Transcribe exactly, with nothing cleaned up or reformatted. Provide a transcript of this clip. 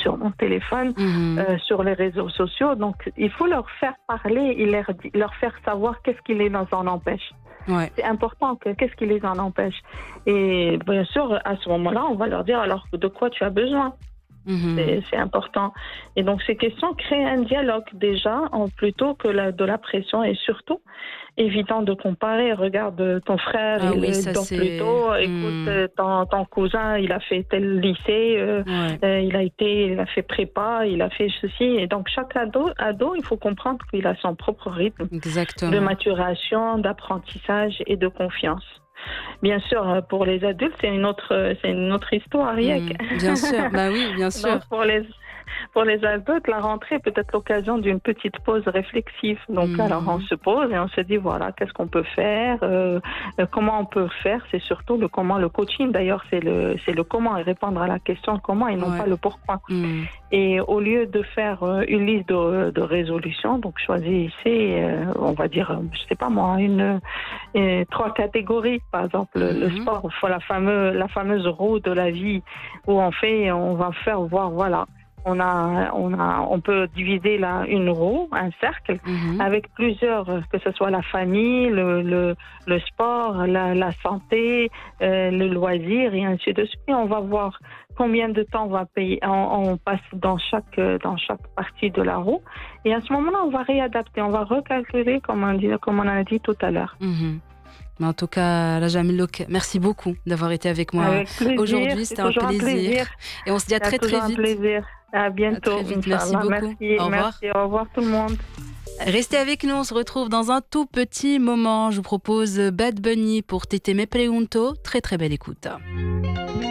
sur mon téléphone, Mhm. euh, sur les réseaux sociaux. Donc, il faut leur faire parler et leur, di- leur faire savoir qu'est-ce qui les en empêche. Ouais. C'est important, que, qu'est-ce qui les en empêche. Et bien sûr, à ce moment-là, on va leur dire alors de quoi tu as besoin. Mhm. C'est, c'est important. Et donc, ces questions créent un dialogue déjà, en, plutôt que la, de la pression. Et surtout, évitant de comparer. Regarde ton frère, Ah il oui, est ça donc c'est. plutôt. Écoute, Hmm. euh, ton, ton cousin, il a fait tel lycée, euh, Ouais, euh, il a été, il a fait prépa, il a fait ceci. Et donc, chaque ado, ado, il faut comprendre qu'il a son propre rythme de exactement. maturation, d'apprentissage et de confiance. Bien sûr, euh, pour les adultes, c'est une autre, c'est une autre histoire, Riek. Hmm. Bien sûr, bah oui, bien sûr. Donc, pour les, pour les adultes, la rentrée peut être l'occasion d'une petite pause réflexive. Donc, alors, on Mhm. se pose et on se dit, voilà, qu'est-ce qu'on peut faire, euh, euh, comment on peut faire, c'est surtout le comment, le coaching, d'ailleurs, c'est le, c'est le comment, et répondre à la question comment et non Ouais. pas le pourquoi. Hmm. Et au lieu de faire euh, une liste de, de résolutions, donc choisissez, euh, on va dire, euh, je sais pas moi, une, euh, trois catégories. Par exemple, le, le Mhm. sport, il faut la fameuse, la fameuse roue de la vie où on fait, on va faire voir, voilà. On a, on a, on peut diviser là une roue, un cercle, Mhm. avec plusieurs, euh, que ce soit la famille, le, le, le sport, la, la santé, euh, le loisir et ainsi de suite. Et on va voir combien de temps on va payer, on, on passe dans chaque, euh, dans chaque partie de la roue. Et à ce moment-là, on va réadapter, on va recalculer, comme on, dit, comme on a dit tout à l'heure. Mhm. Mais en tout cas, la Jamilok, merci beaucoup d'avoir été avec moi Avec plaisir, aujourd'hui. c'est C'était un toujours un plaisir. plaisir. Et on se dit à C'est très toujours très un vite. plaisir. À À bientôt, très vite. Merci Inch'Allah. beaucoup. Merci, Au revoir. merci. Au revoir tout le monde. Restez avec nous, on se retrouve dans un tout petit moment. Je vous propose Bad Bunny pour Tete Me Pregunto. Très très belle écoute.